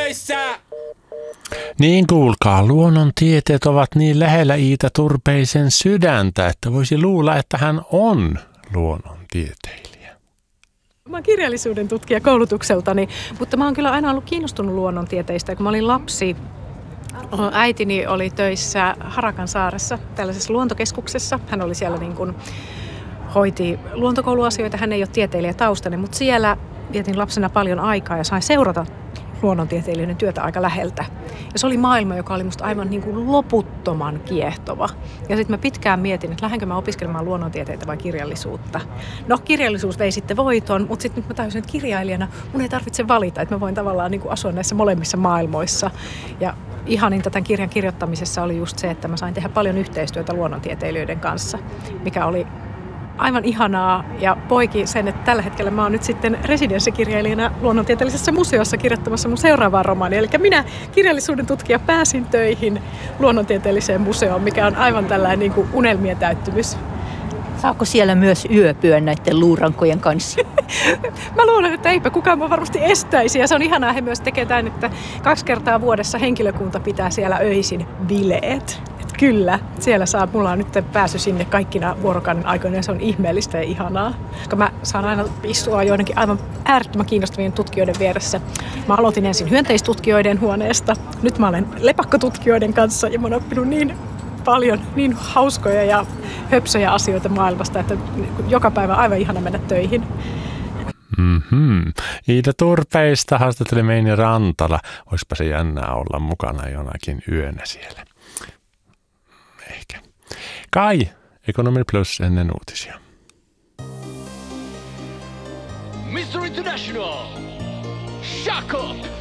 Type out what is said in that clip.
töissä! Niin kuulkaa, luonnontieteet ovat niin lähellä Iita Turpeisen sydäntä, että voisi luulla, että hän on luonnontieteilijä. Mä oon kirjallisuuden tutkija koulutukseltani, mutta mä oon kyllä aina ollut kiinnostunut luonnontieteistä. Kun mä olin lapsi, äitini oli töissä Harakansaaressa, tällaisessa luontokeskuksessa. Hän oli siellä hoiti luontokouluasioita, hän ei ole tieteilijätaustainen, mutta siellä vietin lapsena paljon aikaa ja sain seurata luonnontieteilijöiden työtä aika läheltä. Ja se oli maailma, joka oli musta aivan loputtoman kiehtova. Ja sitten mä pitkään mietin, että lähdenkö mä opiskelemaan luonnontieteitä vai kirjallisuutta. No, kirjallisuus vei sitten voiton, mutta sitten nyt mä tajusin, että kirjailijana mun ei tarvitse valita, että mä voin tavallaan asua näissä molemmissa maailmoissa. Ja ihaninta tämän kirjan kirjoittamisessa oli just se, että mä sain tehdä paljon yhteistyötä luonnontieteilijöiden kanssa, mikä oli aivan ihanaa ja poiki sen, että tällä hetkellä mä oon nyt sitten residenssikirjailijana Luonnontieteellisessä museossa kirjoittamassa mun seuraavaa romaania. Eli minä kirjallisuuden tutkija pääsin töihin Luonnontieteelliseen museoon, mikä on aivan tällainen unelmien täyttymys. Saako siellä myös yöpyä näiden luurankojen kanssa? Mä luulen, että eipä kukaan mua varmasti estäisi. Ja se on ihanaa, he myös tekee tämän, että 2 kertaa vuodessa henkilökunta pitää siellä öisin bileet. Kyllä, siellä mulla on nyt pääsy sinne kaikkina vuorokauden aikoina ja se on ihmeellistä ja ihanaa. Koska mä saan aina istua joidenkin aivan äärettömän kiinnostavien tutkijoiden vieressä. Mä aloitin ensin hyönteistutkijoiden huoneesta, nyt mä olen lepakkotutkijoiden kanssa ja mä oon oppinut niin paljon niin hauskoja ja höpsöjä asioita maailmasta, että joka päivä on aivan ihana mennä töihin. Iida Turpeista haastatteli Meini Rantala. Oispa se jännää olla mukana jonakin yönä siellä. Ehkä. Kai, Economy Plus ennen uutisia. Mr. International, Shako!